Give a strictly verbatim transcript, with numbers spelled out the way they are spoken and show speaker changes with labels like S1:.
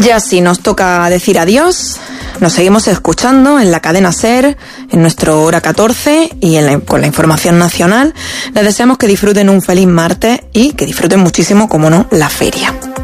S1: Ya sí, nos toca decir adiós. Nos seguimos escuchando en la cadena SER, en nuestro Hora catorce y en la, con la información nacional. Les deseamos que disfruten un feliz martes y que disfruten muchísimo, como no, la feria.